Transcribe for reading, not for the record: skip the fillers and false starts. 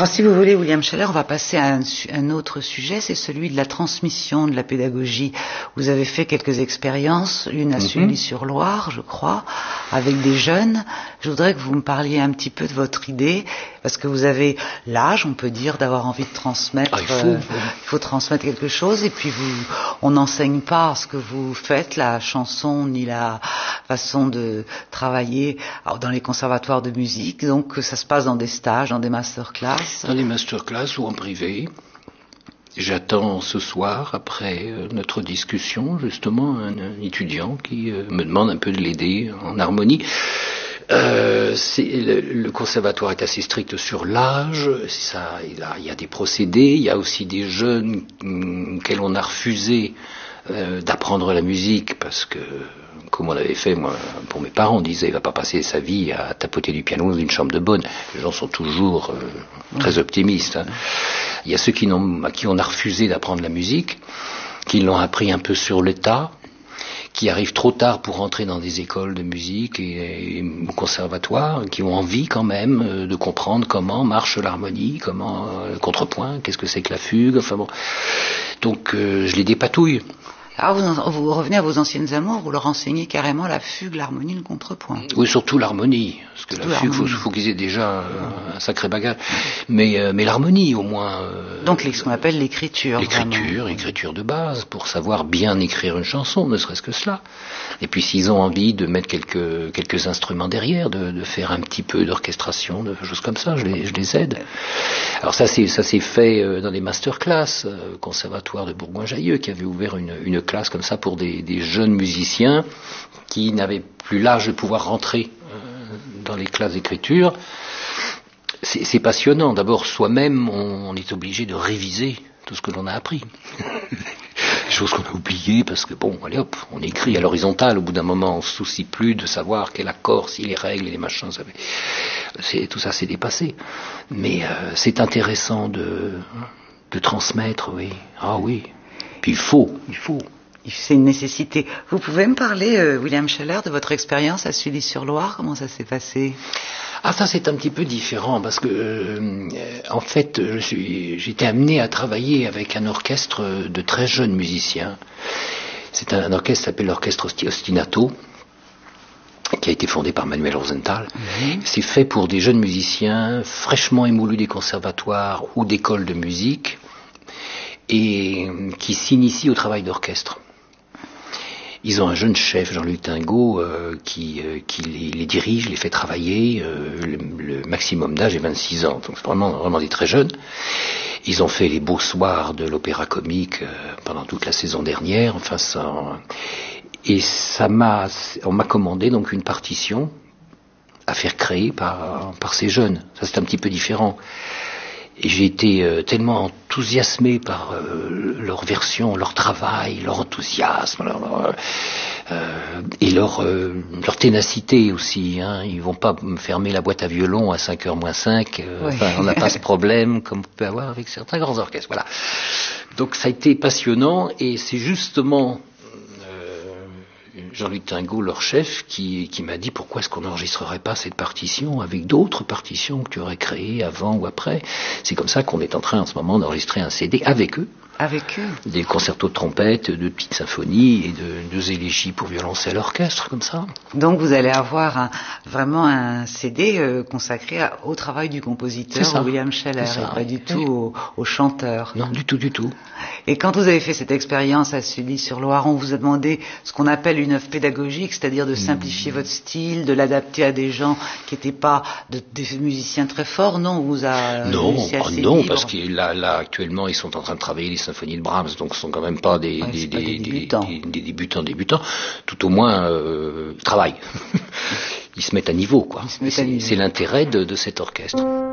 Alors, si vous voulez, William Schaller, on va passer à un autre sujet, c'est celui de la transmission de la pédagogie. Vous avez fait quelques expériences, une à Sully-sur-Loire, je crois, avec des jeunes. Je voudrais que vous me parliez un petit peu de votre idée, parce que vous avez l'âge, on peut dire, d'avoir envie de transmettre. Il faut transmettre quelque chose, et puis on n'enseigne pas ce que vous faites, la chanson, ni la façon de travailler dans les conservatoires de musique. Donc, ça se passe dans des stages, dans des masterclass. Dans les masterclass ou en privé. J'attends ce soir, après notre discussion, justement, un étudiant qui me demande un peu de l'aider en harmonie. Le conservatoire est assez strict sur l'âge. Il y a des procédés. Il y a aussi des jeunes auxquels on a refusé d'apprendre la musique parce que, comme on l'avait fait, moi, pour mes parents, on disait il va pas passer sa vie à tapoter du piano dans une chambre de bonne. Les gens sont toujours très optimistes. Hein. Il y a ceux à qui on a refusé d'apprendre la musique, qui l'ont appris un peu sur le tas, qui arrivent trop tard pour entrer dans des écoles de musique et au conservatoire, qui ont envie quand même de comprendre comment marche l'harmonie, comment le contrepoint, qu'est-ce que c'est que la fugue, enfin bon. Donc je les dépatouille. Alors vous revenez à vos anciennes amours, vous leur enseignez carrément la fugue, l'harmonie, le contrepoint. Oui, surtout l'harmonie, parce que la fugue, faut qu'ils aient déjà un sacré bagage. Mais l'harmonie, au moins. Donc ce qu'on appelle l'écriture. L'écriture de base, pour savoir bien écrire une chanson, ne serait-ce que cela. Et puis s'ils ont envie de mettre quelques instruments derrière, de faire un petit peu d'orchestration, de choses comme ça, je les aide. Alors ça s'est fait dans des masterclass, conservatoire de Bourgoin-Jallieu, qui avait ouvert une classe comme ça pour des jeunes musiciens qui n'avaient plus l'âge de pouvoir rentrer dans les classes d'écriture. C'est passionnant. D'abord, soi-même, on est obligé de réviser tout ce que l'on a appris. Chose qu'on a oubliée parce que bon, allez hop, on écrit à l'horizontale. Au bout d'un moment, on se soucie plus de savoir quel accord, si les règles et les machins, tout ça c'est dépassé. Mais c'est intéressant de transmettre, oui. Ah oui. Puis il faut. C'est une nécessité. Vous pouvez me parler, William Schaller, de votre expérience à Sully-sur-Loire? Comment ça s'est passé? Ah, ça c'est un petit peu différent parce que en fait j'étais amené à travailler avec un orchestre de très jeunes musiciens. C'est un orchestre qui s'appelle l'orchestre Ostinato, qui a été fondé par Manuel Rosenthal. C'est fait pour des jeunes musiciens fraîchement émoulus des conservatoires ou d'écoles de musique et qui s'initient au travail d'orchestre. Ils ont un jeune chef, Jean-Luc Tingot, qui les dirige, les fait travailler. Le maximum d'âge est 26 ans, donc c'est vraiment des très jeunes. Ils ont fait les beaux soirs de l'opéra comique pendant toute la saison dernière. Enfin, on m'a commandé donc une partition à faire créer par ces jeunes. Ça c'est un petit peu différent. Et j'ai été tellement enthousiasmé par leur version, leur travail, leur enthousiasme, et leur ténacité aussi. Hein. Ils vont pas me fermer la boîte à violon à 5h moins 5. Enfin, on n'a pas ce problème comme on peut avoir avec certains grands orchestres. Voilà. Donc ça a été passionnant et c'est justement Jean-Luc Tingot, leur chef, qui m'a dit pourquoi est-ce qu'on n'enregistrerait pas cette partition avec d'autres partitions que tu aurais créées avant ou après. C'est comme ça qu'on est en train en ce moment d'enregistrer un CD avec eux. Avec eux. Des concertos de trompette, de petites symphonies et de élégies pour violoncelle orchestre, comme ça. Donc vous allez avoir vraiment un CD consacré au travail du compositeur William Schaller, et pas du tout au chanteur. Non, du tout. Et quand vous avez fait cette expérience à Sully-sur-Loire, on vous a demandé ce qu'on appelle une œuvre pédagogique, c'est-à-dire de simplifier votre style, de l'adapter à des gens qui n'étaient pas des musiciens très forts, non? On vous a non, parce que là actuellement ils sont en train de travailler les symphonies de Brahms, donc ce sont quand même pas des débutants. Tout au moins ils travaillent. Ils se mettent à niveau, quoi. C'est l'intérêt de cet orchestre.